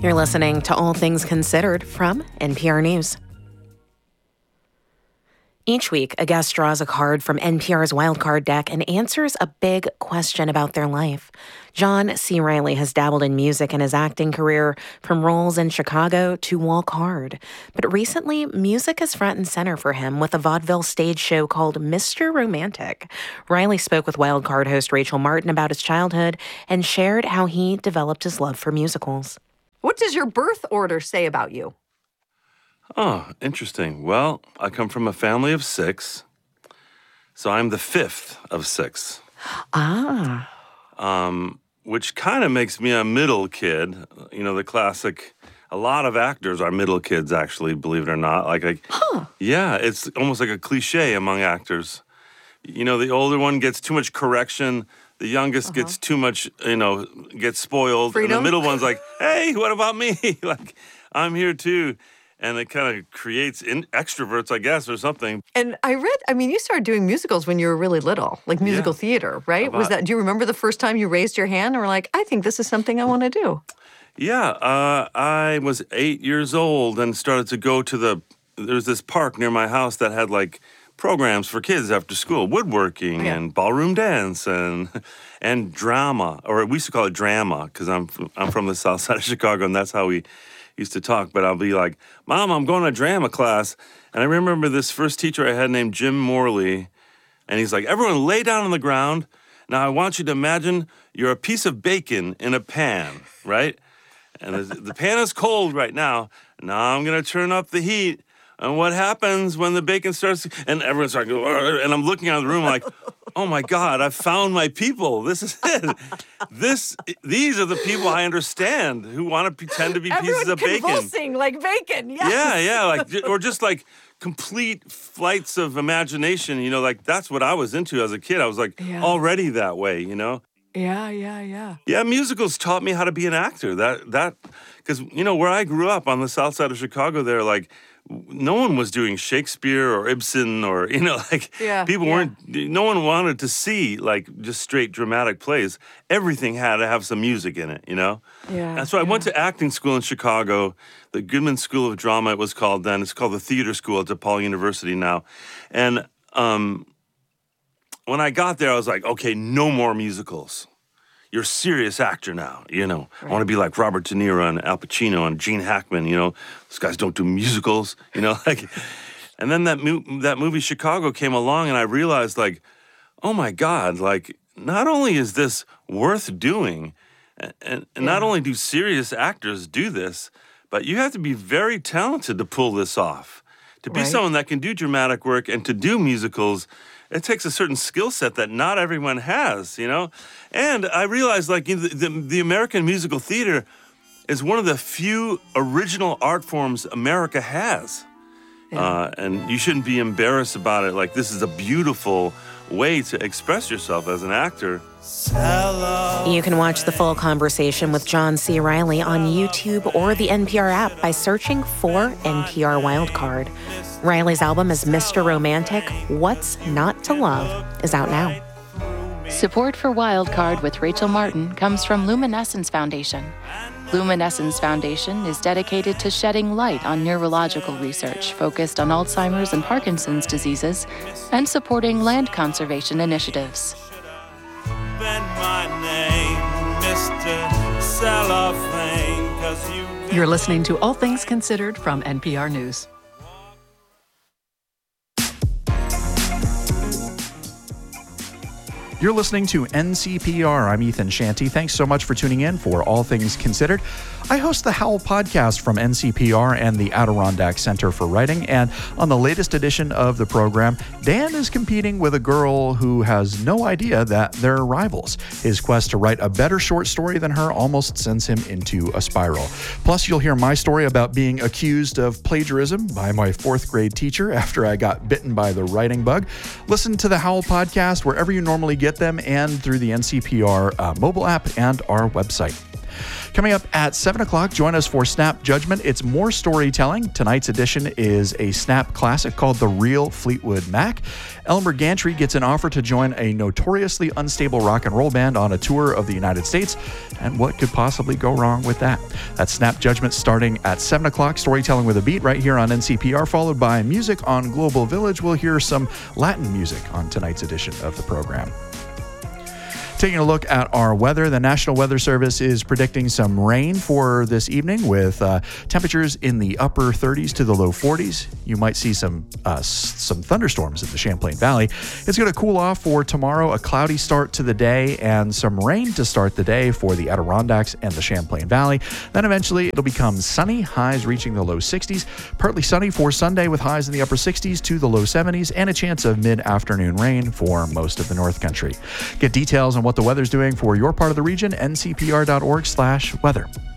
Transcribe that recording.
You're listening to All Things Considered from NPR News. Each week, a guest draws a card from NPR's Wildcard deck and answers a big question about their life. John C. Reilly has dabbled in music in his acting career, from roles in Chicago to Walk Hard. But recently, music is front and center for him with a vaudeville stage show called Mr. Romantic. Reilly spoke with Wildcard host Rachel Martin about his childhood and shared how he developed his love for musicals. What does your birth order say about you? Oh, interesting. Well, I come from a family of 6, so I'm the 5th of 6. Which kind of makes me a middle kid. You know, the classic, a lot of actors are middle kids, actually, believe it or not. Yeah, it's almost like a cliche among actors. You know, the older one gets too much correction. The youngest gets too much, gets spoiled. Freedom? And the middle one's like, hey, what about me? Like, I'm here too. And it kind of creates extroverts, I guess, or something. And you started doing musicals when you were really little, like musical theater, right? Do you remember the first time you raised your hand and were like, I think this is something I want to do? Yeah, I was 8 years old and started to go to there's this park near my house that had like programs for kids after school, woodworking and ballroom dance and drama, or we used to call it drama because I'm from the south side of Chicago, and that's how we used to talk. But I'll be like, Mom, I'm going to drama class. And I remember this first teacher I had named Jim Morley, and he's like, everyone lay down on the ground. Now I want you to imagine you're a piece of bacon in a pan, right? And the pan is cold right now. Now I'm going to turn up the heat. And what happens when the bacon starts, and everyone's like, and I'm looking out of the room like, oh my God, I've found my people. This is it. These are the people I understand who want to pretend to be pieces of bacon. Convulsing like bacon, yes. Yeah, or just like complete flights of imagination, like that's what I was into as a kid. I was like already that way, Yeah. Yeah, musicals taught me how to be an actor. That because, where I grew up on the south side of Chicago, they're like, no one was doing Shakespeare or Ibsen or, people weren't, no one wanted to see like just straight dramatic plays. Everything had to have some music in it, Yeah. And so I went to acting school in Chicago, the Goodman School of Drama it was called then. It's called the Theater School at DePaul University now. And when I got there, I was like, okay, no more musicals. You're a serious actor now, Right. I want to be like Robert De Niro and Al Pacino and Gene Hackman, Those guys don't do musicals, And then that movie Chicago came along, and I realized, like, oh my God, like, not only is this worth doing, and not only do serious actors do this, but you have to be very talented to pull this off. To be someone that can do dramatic work and to do musicals, it takes a certain skill set that not everyone has, And I realized, like, the American musical theater is one of the few original art forms America has. And you shouldn't be embarrassed about it. Like, this is a beautiful way to express yourself as an actor. You can watch the full conversation with John C. Reilly on YouTube or the NPR app by searching for NPR Wildcard. Reilly's album is Mr. Romantic. What's Not to Love is out now. Support for Wildcard with Rachel Martin comes from Luminescence Foundation. Luminescence Foundation is dedicated to shedding light on neurological research focused on Alzheimer's and Parkinson's diseases and supporting land conservation initiatives. You're listening to All Things Considered from NPR News. You're listening to NCPR. I'm Ethan Shanty. Thanks so much for tuning in for All Things Considered. I host the Howl podcast from NCPR and the Adirondack Center for Writing, and on the latest edition of the program, Dan is competing with a girl who has no idea that they're rivals. His quest to write a better short story than her almost sends him into a spiral. Plus, you'll hear my story about being accused of plagiarism by my 4th grade teacher after I got bitten by the writing bug. Listen to the Howl podcast wherever you normally get them and through the NCPR mobile app and our website. Coming up at 7 o'clock, join us for Snap Judgment. It's more storytelling. Tonight's edition is a Snap classic called The Real Fleetwood Mac. Elmer Gantry gets an offer to join a notoriously unstable rock and roll band on a tour of the United States. And what could possibly go wrong with that? That's Snap Judgment starting at 7 o'clock. Storytelling with a beat right here on NCPR, followed by music on Global Village. We'll hear some Latin music on tonight's edition of the program. Taking a look at our weather, the National Weather Service is predicting some rain for this evening with temperatures in the upper 30s to the low 40s. You might see some thunderstorms in the Champlain Valley. It's going to cool off for tomorrow, a cloudy start to the day and some rain to start the day for the Adirondacks and the Champlain Valley. Then eventually it'll become sunny, highs reaching the low 60s. Partly sunny for Sunday with highs in the upper 60s to the low 70s and a chance of mid-afternoon rain for most of the North Country. Get details on what the weather's doing for your part of the region, ncpr.org/weather.